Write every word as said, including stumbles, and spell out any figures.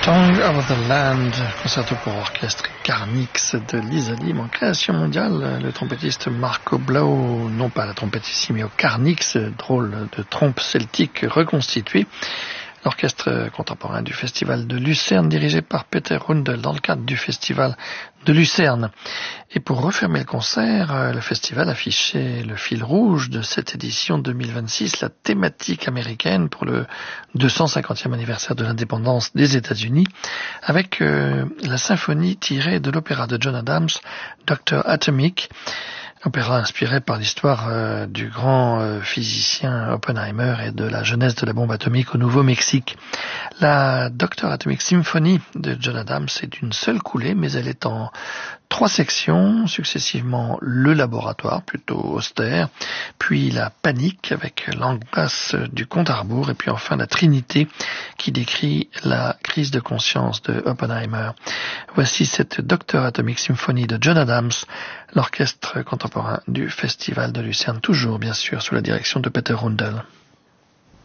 Tongue of the Land, concerto pour orchestre Carnix de Lisa Lim en création mondiale. Le trompettiste Marco Blau, non pas la trompettiste mais au Carnix, drôle de trompe celtique reconstituée. L'orchestre contemporain du festival de Lucerne dirigé par Peter Rundel dans le cadre du festival de Lucerne. Et pour refermer le concert, le festival affichait le fil rouge de cette édition deux mille vingt-six, la thématique américaine pour le deux cent cinquantième anniversaire de l'indépendance des États-Unis, avec euh, la symphonie tirée de l'opéra de John Adams, docteur Atomic, opéra inspiré par l'histoire euh, du grand euh, physicien Oppenheimer et de la jeunesse de la bombe atomique au Nouveau-Mexique. La docteur Atomic Symphony de John Adams est d'une seule coulée, mais elle est en trois sections, successivement le laboratoire, plutôt austère, puis la panique avec l'angoisse du compte à rebours, et puis enfin la Trinité qui décrit la crise de conscience de Oppenheimer. Voici cette docteur Atomic Symphony de John Adams, l'orchestre contemporain du Festival de Lucerne, toujours bien sûr sous la direction de Peter Rundel.